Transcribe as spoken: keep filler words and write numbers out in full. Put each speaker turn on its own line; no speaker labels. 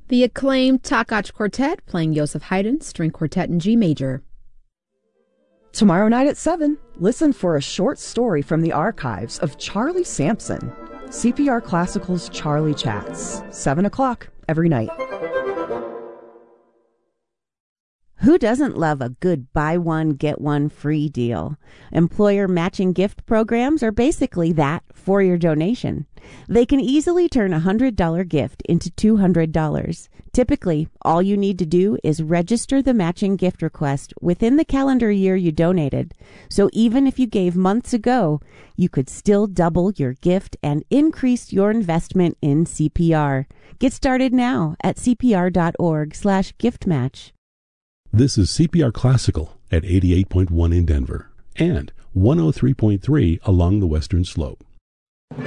The acclaimed Takach Quartet playing Joseph Haydn String Quartet in G major.
Tomorrow night at seven, listen for a short story from the archives of Charlie Sampson. C P R Classical's Charlie Chats, seven o'clock every night.
Who doesn't love a good buy one, get one free deal? Employer matching gift programs are basically that for your donation. They can easily turn a one hundred dollars gift into two hundred dollars. Typically, all you need to do is register the matching gift request within the calendar year you donated. So even if you gave months ago, you could still double your gift and increase your investment in C P R. Get started now at c p r dot org slash gift match.
This is C P R Classical at eighty-eight point one in Denver and one oh three point three along the Western Slope.